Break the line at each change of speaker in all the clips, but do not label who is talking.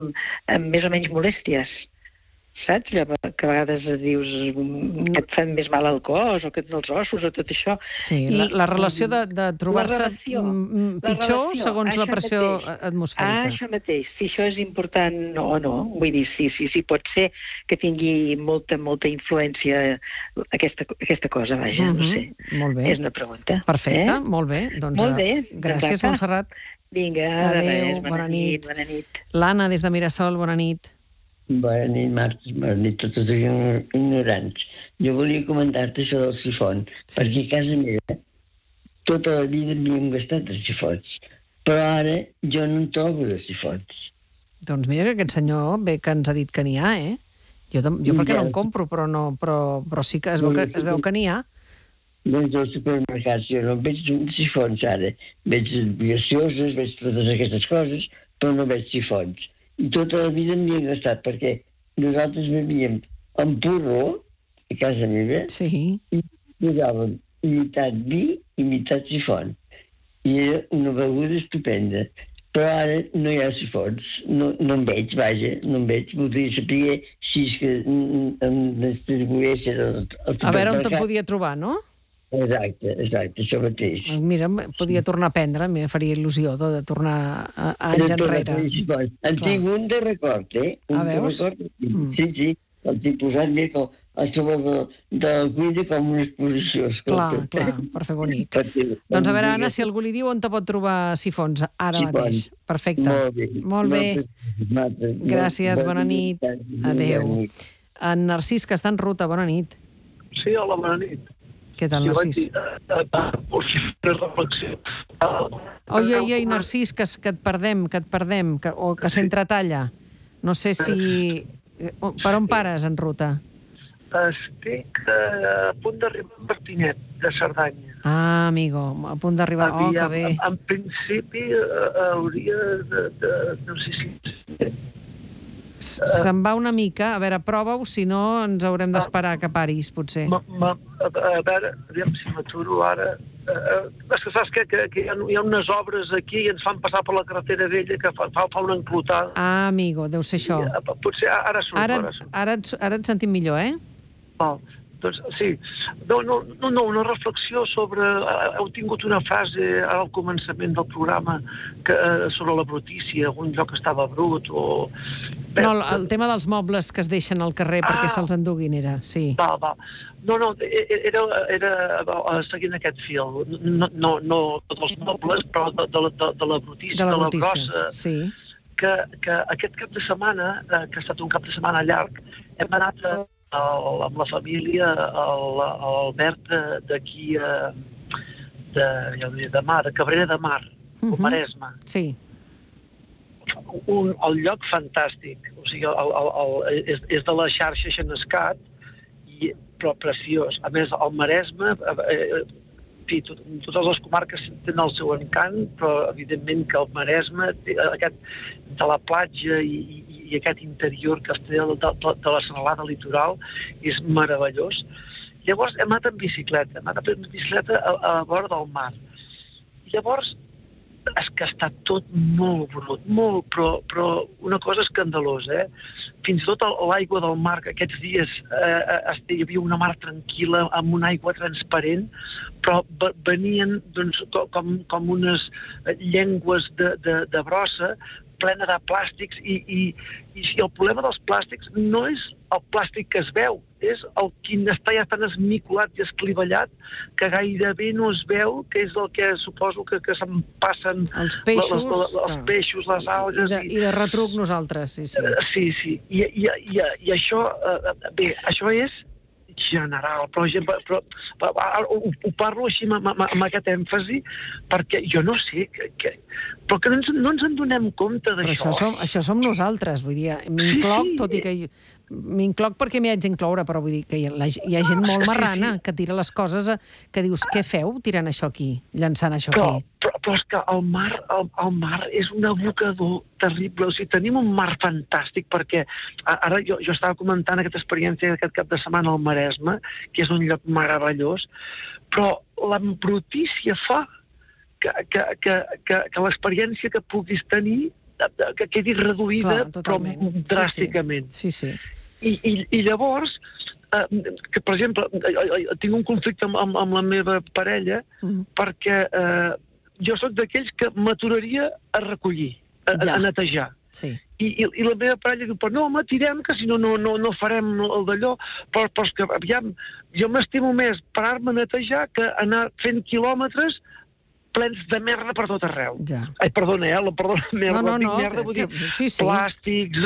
amb més o menys molèsties. Saps? Que a vegades dius que et fan més mal al cos o que els ossos o tot això.
Sí, la relació de trobar-se pitjor segons la pressió atmosfèrica.
Això mateix, si això és important o no. Vull dir, sí, pot ser que tingui molta influència aquesta cosa, vaja, no sé.
Molt bé.
És una pregunta.
Perfecte, molt bé.
Molt bé.
Gràcies, Montserrat.
Vinga,
adéu, bona nit. L'Anna, des de Mirasol, bona nit.
Bona nit, Marta. Bona nit, tots els ignorants. Jo volia comentar-te això del sifon, perquè a casa meva tota la vida havíem gastat els sifons, però ara jo no en trobo de sifons.
Doncs mira que aquest senyor ve que ens ha dit que n'hi ha, eh? Jo perquè no en compro, però sí que es veu que n'hi ha.
Doncs als supermercats jo no veig sifons ara. Veig gaseoses, veig totes aquestes coses, però no veig sifons. I tota la vida m'hi he gastat, perquè nosaltres bevíem en porró, a casa meva, i posàvem imitat vi i imitat sifon. I era una beguda estupenda. Però ara no hi ha sifons. No en veig, vaja, no en veig. Voldria saber si és que em distribueixen el supermercat.
A veure on te'n podia trobar, no?
Exacte, això mateix.
Mira, podia tornar a prendre, em faria il·lusió de tornar anys enrere.
En tinc un de record, eh?
Veus?
Sí, el tinc posat més a sobre del cuina com una exposició.
Clar, per fer bonic. Doncs a veure, Anna, si algú li diu on te pot trobar sifons, ara mateix. Perfecte. Molt bé. Gràcies, bona nit. Adéu. En Narcís, que està en ruta, bona nit.
Sí, hola, bona nit.
Què tal, Narcís? Oi, Narcís, que et perdem, o que s'entretalla. No sé si... Per on pares en ruta?
Estic a punt d'arribar a Martinet, de Cerdanya.
Amigo, a punt d'arribar. Oh, que bé.
En principi hauria de... No sé si...
Se'n va una mica. A veure, prova-ho, si no ens haurem d'esperar que paris, potser.
A veure, aviam si m'aturo ara. És que saps que hi ha unes obres aquí i ens fan passar per la carretera vella que fa una enclotada.
Amigo, deu ser això.
Potser ara surt.
Ara et sentim millor, eh?
Doncs sí. No, una reflexió sobre... Heu tingut una frase al començament del programa sobre la brutícia, algun lloc estava brut o...
No, el tema dels mobles que es deixen al carrer perquè se'ls enduguin era, sí.
Va. No, era seguint aquest fil. No dels mobles, però de la brutícia, de la brossa.
Sí.
Que aquest cap de setmana, que ha estat un cap de setmana llarg, hem anat amb la família al Albert d'aquí de Mar, de Cabrera de Mar, al Maresme.
Sí.
El lloc fantàstic, o sigui, és de la xarxa Xenescat, però preciós. A més, el Maresme, totes les comarques tenen el seu encant, però evidentment que el Maresme, de la platja i aquest interior que es té de la serralada litoral, és meravellós. Llavors hem anat amb bicicleta, a vora del mar. Llavors, és que està tot molt brut, però una cosa escandalosa, Fins i tot l'aigua del mar, que aquests dies hi havia una mar tranquil·la amb una aigua transparent, però venien com unes llengües de brossa plena de plàstics i el problema dels plàstics no és el plàstic que es veu, és el que està ja tan esmicolat i esclivellat que gairebé no es veu, que és el que suposo que se'n passen
els peixos,
les algues.
I de retruc nosaltres, sí.
Sí. I això, bé, això és general, però ho parlo així amb aquest èmfasi perquè jo no sé però que no ens en donem compte d'això.
Però això som nosaltres, vull dir, m'incloc, tot i que m'incloc perquè m'hi haig d'incloure, però vull dir que hi ha gent molt marrana que tira les coses, que dius, què feu tirant això aquí, llançant això aquí?
Però és que el mar és un abocador terrible. O sigui, tenim un mar fantàstic perquè ara jo estava comentant aquesta experiència d'aquest cap de setmana al Maresme, que és un lloc meravellós, però la brutícia fa que l'experiència que puguis tenir que quedi reduïda, però dràsticament.
Sí.
I llavors, que per exemple, tinc un conflicte amb la meva parella, perquè jo sóc d'aquells que m'aturaria a recollir, a netejar.
Sí.
I la meva parella diu, però no, home, tirem, que si no farem el d'allò. Però és que, aviam, jo m'estimo més parar-me a netejar que anar fent quilòmetres plens de merda per tot arreu.
Ja.
Ai, perdona, merda, merda, vull dir, plàstics,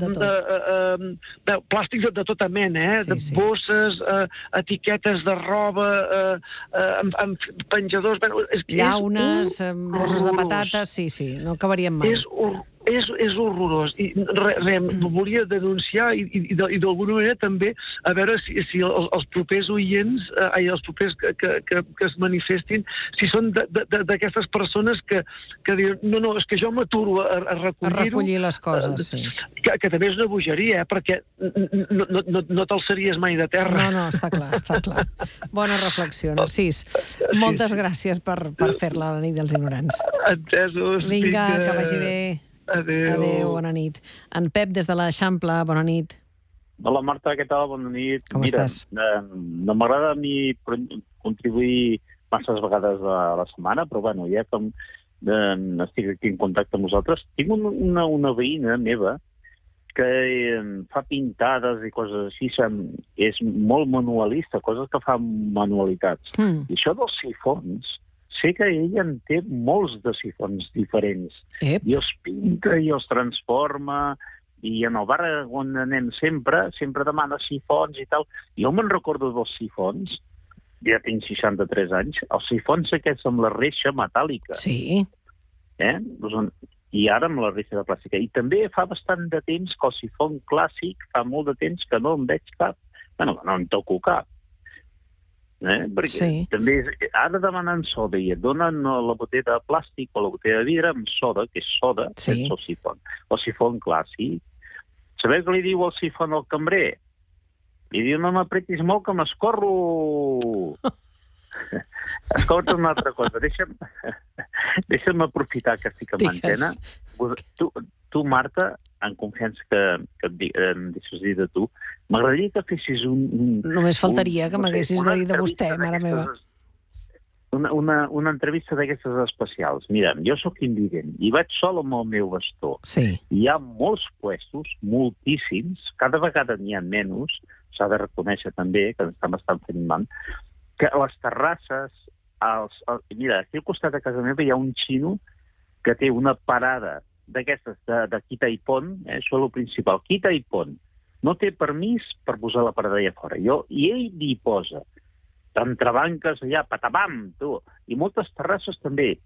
plàstics de tota mena, de bosses, etiquetes de roba, amb penjadors...
Llaunes, bosses de patates, sí, no acabaríem mai.
És horrorós. I volia denunciar i d'alguna manera també a veure si els propers oients, els propers que es manifestin, si són d'aquestes persones que diuen no, és que jo m'aturo a recollir-ho.
A recollir les coses, sí.
Que també és una bogeria, perquè no t'alçaries mai de terra.
No, està clar. Bona reflexió, Narcís. Moltes gràcies per fer-la a la nit dels ignorants.
Entesos.
Vinga, que vagi bé. Adéu, bona nit. En Pep, des de l'Eixample, bona nit.
Hola, Marta, què tal? Bona nit.
Com estàs?
No m'agrada a mi contribuir masses vegades a la setmana, però bueno, ja com estic aquí en contacte amb vosaltres, tinc una veïna meva que fa pintades i coses així, és molt manualista, coses que fa manualitats. I això dels sifons, sé que ella en té molts de sifons diferents. I els pinta i els transforma, i en el bar on anem sempre demana sifons i tal. Jo me'n recordo dels sifons, ja tinc 63 anys, els sifons aquests amb la reixa metàl·lica.
Sí.
I ara amb la reixa de plàstica. I també fa bastant de temps que el sifon clàssic, fa molt de temps que no en veig cap. Bueno, no en toco cap. Perquè també ara demanen soda i et donen la botella de plàstic o la botella de vidre amb soda, que és soda, sense el sifon. El sifon clàssic. Sabeu què li diu el sifon al cambrer? Li diu, no m'apretis molt que m'escorro. Escolta una altra cosa. Deixa'm aprofitar que estic en antena. Tu, Marta, en confiança que em deixes dir de tu, m'agradaria que fessis
Només faltaria que m'haguessis de dir de vostè, mare meva.
Una entrevista d'aquestes especials. Mira, jo sóc invident i vaig sol amb el meu bastó.
Sí.
Hi ha molts puestos, moltíssims, cada vegada n'hi ha menys, s'ha de reconèixer també, que estan fent mal, que a les terrasses... Mira, aquí al costat de casa meva hi ha un xino que té una parada d'aquestes de quita i pont, això és el principal, quita i pont. No té permís per posar la parada allà fora. I ell hi posa entrebanques allà, patabam, tu. I moltes terrasses també.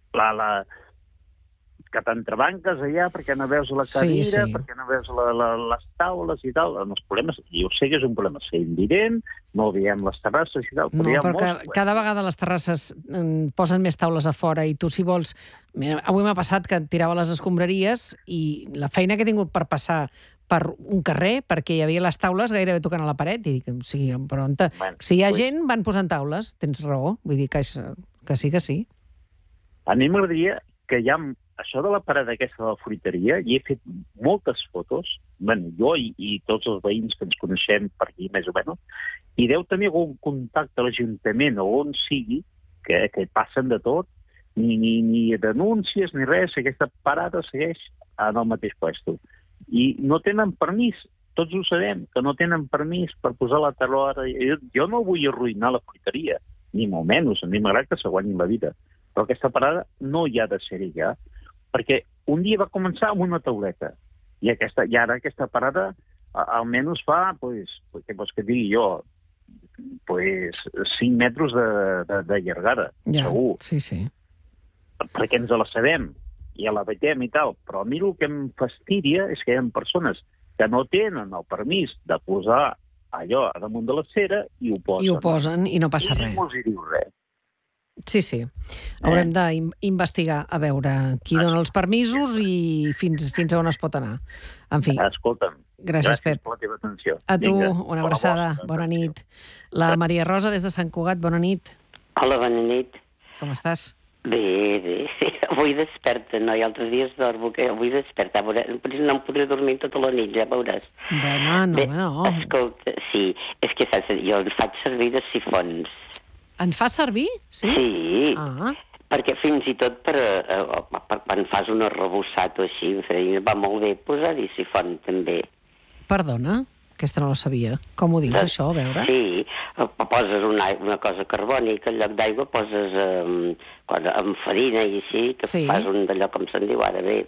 Que t'entrebanques allà perquè no veus la cadira, perquè no veus les taules i tal. Els problemes, jo sé que és un problema, ser evident, no veiem les terrasses i tal.
Però cada vegada les terrasses posen més taules a fora i tu, si vols... Mira, avui m'ha passat que tirava les escombraries i la feina que he tingut per passar per un carrer, perquè hi havia les taules gairebé tocant a la paret, i dic, però si hi ha gent, van posant taules, tens raó, vull dir que sí.
A mi m'agradaria que hi ha això de la parada aquesta de la fruiteria, i he fet moltes fotos, jo i tots els veïns que ens coneixem per aquí, més o menys, i deu tenir algun contacte a l'Ajuntament o on sigui, que passen de tot, ni denúncies ni res, aquesta parada segueix en el mateix puesto. I no tenen permís, tots ho sabem, que no tenen permís per posar la taulada. Jo no vull arruïnar la fruiteria, ni molt menys, a mi m'agrada que se guanyin la vida, però aquesta parada no hi ha de ser ja, perquè un dia va començar amb una tauleta, i ara aquesta parada almenys fa, què vols que digui jo, 5 metres de llargada, segur.
Sí.
Perquè ens la sabem, i la veiem i tal, però a mi el que em fastidia és que hi ha persones que no tenen el permís de posar allò a damunt de la cera i ho posen.
I ho posen i no passa res.
I ningú els hi diu res.
Sí. Haurem d'investigar a veure qui dona els permisos i fins a on es pot anar. En fi.
Escolta'm.
Gràcies, Pep.
Per la teva atenció.
A tu, una abraçada. Bona nit. La Maria Rosa, des de Sant Cugat, bona nit.
Hola, bona nit.
Com estàs?
Bé. Avui desperta, no? I altres dies dormo, que avui desperta. No em podré dormir tota la nit, ja veuràs.
Dona, no.
Escolta, sí, és que saps, jo en faig servir de sifons.
En fas servir? Sí.
Sí,
Ah.
perquè fins i tot per quan fas un arrebossat o així, va molt bé posar-hi sifon, també.
Perdona, aquesta no la sabia. Com ho dius, això, a veure?
Sí, poses una cosa carbònica, en lloc d'aigua poses amb farina i així, que fas un d'allò com se'n diu ara, bé,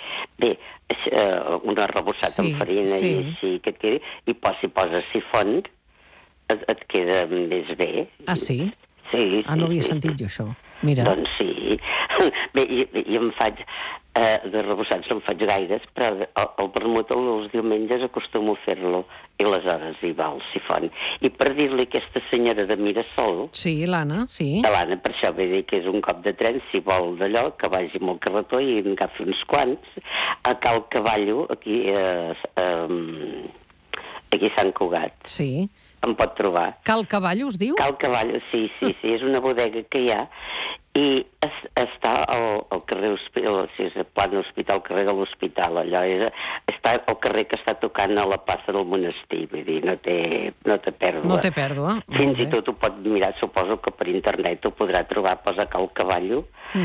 un arrebossat amb farina i així, que et quedi, i si poses sifons, et queda més bé.
Ah, sí?
Sí.
No havia sentit jo això. Mira.
Doncs sí. Bé, i em faig, de rebossats no em faig gaires, però el vermut els diumenges acostumo a fer-lo, i aleshores hi va el sifon. I per dir-li a aquesta senyora de Mirasol...
Sí, l'Anna, sí.
L'Anna, per això vull dir que és un cop de tren, si vol d'allò, que vagi amb el carretó i en agafi uns quants, a Cal Cavallo, aquí a Sant Cugat.
Sí.
Em pot trobar.
Cal Cavallo, us diu?
Cal Cavallo, sí, és una bodega que hi ha, i està al carrer Hospital, si és el Plan Hospital, al carrer de l'Hospital, allò, està al carrer que està tocant a la plaça del monestir, vull dir, no té pèrdua.
No té pèrdua.
Fins i tot ho pot mirar, suposo que per internet ho podrà trobar, posa Cal Cavallo,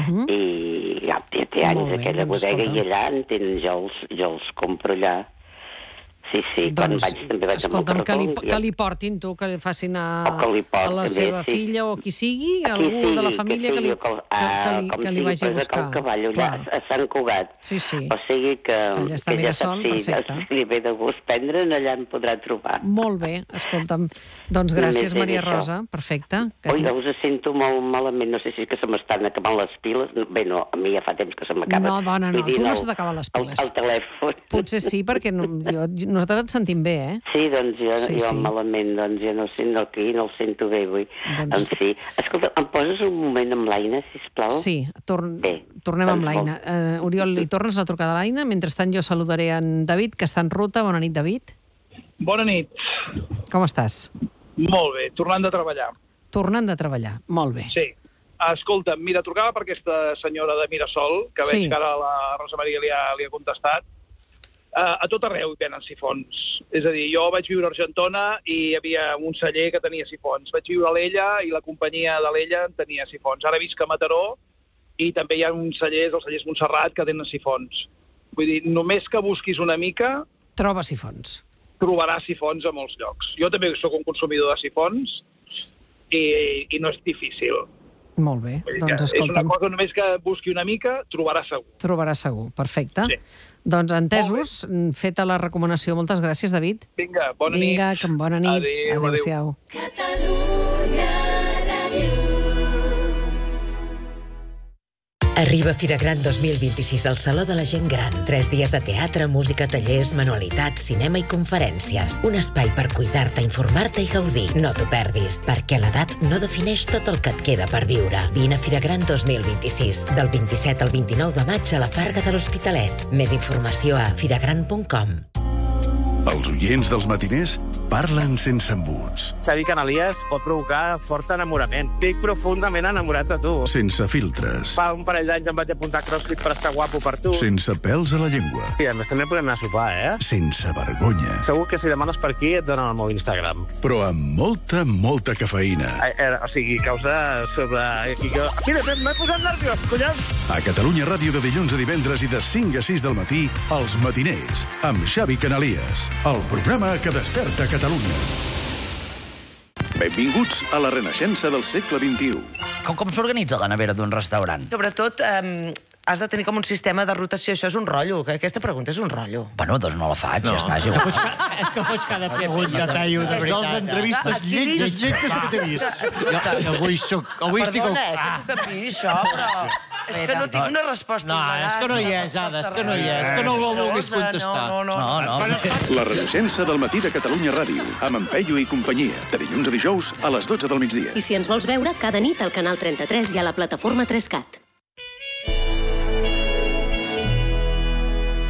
i ja té anys aquella bodega, i allà en tenen, jo els compro allà. Sí, quan també vaig amb el carretó.
Que li portin, tu, que li facin a la seva filla o qui sigui, algú de la família que li vagi a buscar.
A Cavall, allà, a Sant Cugat.
Sí.
O sigui que
allà està Mirasol, perfecte.
Si li ve de gust prendre'n, allà em podrà trobar.
Molt bé, escolta'm. Doncs gràcies, Maria Rosa, perfecte.
Oi, us sento molt malament, no sé si és que se m'estan acabant les piles. Bé, no, a mi ja fa temps que se m'acaben.
No, dona, no, tu no se t'acaben les piles.
El telèfon.
Potser sí, perquè nosaltres et sentim bé, eh?
Sí, doncs jo malament, doncs jo no el sento bé avui. En fi, escolta, em poses un moment amb l'Aina, sisplau?
Sí, tornem amb l'Aina. Oriol, li tornes la trucada a l'Aina? Mentrestant jo saludaré en David, que està en ruta. Bona nit, David.
Bona nit.
Com estàs?
Molt bé, tornant de treballar.
Tornant de treballar, molt bé.
Sí. Escolta, mira, trucava per aquesta senyora de Mirasol, que veig que ara la Rosa Maria li ha contestat. A tot arreu hi venen sifons. És a dir, jo vaig viure a Argentona i hi havia un celler que tenia sifons. Vaig viure a l'Ella i la companyia de l'Ella tenia sifons. Ara visc a Mataró i també hi ha uns cellers, els cellers Montserrat, que tenen sifons. Vull dir, només que busquis una mica...
Troba sifons.
Trobaràs sifons a molts llocs. Jo també sóc un consumidor de sifons i no és difícil.
Molt bé, doncs escolta'm.
És una cosa, només que busqui una mica, trobaràs segur.
Trobaràs segur, perfecte.
Sí.
Doncs entesos, feta la recomanació. Moltes gràcies, David.
Vinga, bona nit.
Vinga, que bona nit.
Adéu.
Catalunya Ràdio. Arriba Fira Gran 2026 al Saló de la Gent Gran. 3 dies de teatre, música, tallers, manualitats, cinema i conferències. Un espai per cuidar-te, informar-te i gaudir. No t'ho perdis, perquè l'edat no defineix tot el que et queda per viure. Vine a Fira Gran 2026, del 27 al 29 de maig a la Farga de l'Hospitalet. Més informació a firagran.com.
Els oients dels matiners parlen sense embuts.
Xavi Canalies pot provocar fort enamorament. Estic profundament enamorat de tu.
Sense filtres.
Fa un parell d'anys em vaig apuntar a CrossFit per estar guapo per tu.
Sense pèls a la llengua.
I a més també podem anar a sopar,
Sense vergonya.
Segur que si demanes per aquí et donen el meu Instagram.
Però amb molta cafeïna.
O sigui, causa sobre... Mira, m'he posat nerviós, collons!
A Catalunya Ràdio de dilluns a divendres i de 5 a 6 del matí, Els Matiners, amb Xavi Canalies. El programa que desperta Catalunya. Benvinguts a la renaixença del segle XXI.
Com s'organitza la nevera d'un restaurant?
Sobretot, has de tenir com un sistema de rotació. Això és un rotllo. Aquesta pregunta és un rotllo.
Bueno, doncs no la faig, ja està.
És que fots cada pregunta, tallo, de veritat. És dels entrevistes lletges que t'he vist. Avui estic...
Perdona, que tu capis, això, però... És que no tinc una resposta.
No, és que no hi és, Ada, és que no hi és. És que no ho vulguis contestar.
La renaixença del matí de Catalunya Ràdio, amb en Peyu i companyia, de dilluns a dijous a les 12 del migdia.
I si ens vols veure, cada nit al canal 33 i a la plataforma 3CAT.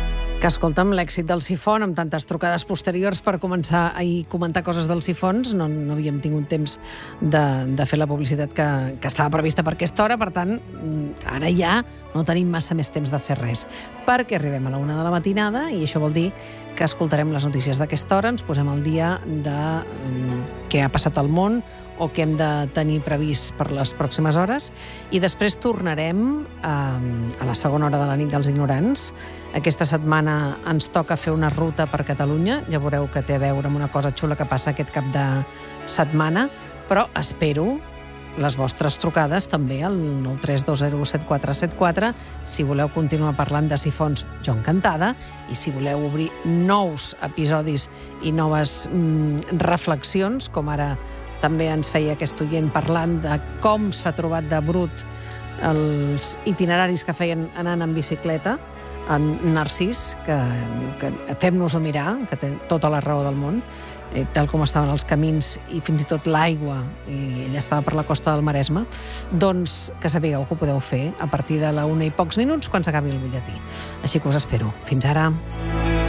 Que, escolta'm, l'èxit del sifon, amb tantes trucades posteriors per començar a comentar coses dels sifons, no havíem tingut temps de fer la publicitat que estava prevista per aquesta hora, per tant, ara ja no tenim massa més temps de fer res, perquè arribem a la 1 de la matinada i això vol dir que escoltarem les notícies d'aquesta hora, ens posem al dia de què ha passat al món o què hem de tenir previst per les pròximes hores, i després tornarem a la segona hora de la nit dels ignorants. Aquesta setmana ens toca fer una ruta per Catalunya, ja veureu que té a veure amb una cosa xula que passa aquest cap de setmana, però espero les vostres trucades també al 932017474 si voleu continuar parlant de sifons, jo encantada, i si voleu obrir nous episodis i noves reflexions, com ara també ens feia aquest oient parlant de com s'ha trobat de brut els itineraris que feien anant en bicicleta, en Narcís, que diu que fem-nos-ho mirar, que té tota la raó del món, tal com estaven els camins i fins i tot l'aigua, i ella estava per la costa del Maresme, doncs que sapigueu que ho podeu fer a partir de la 1 i pocs minuts quan s'acabi el butlletí. Així que us espero. Fins ara.